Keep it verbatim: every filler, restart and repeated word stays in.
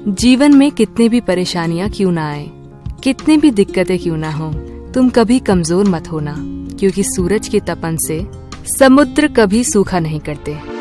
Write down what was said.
जीवन में कितने भी परेशानियां क्यों ना आए, कितने भी दिक्कतें क्यों ना हो, तुम कभी कमजोर मत होना, क्योंकि सूरज की तपन से समुद्र कभी सूखा नहीं करते।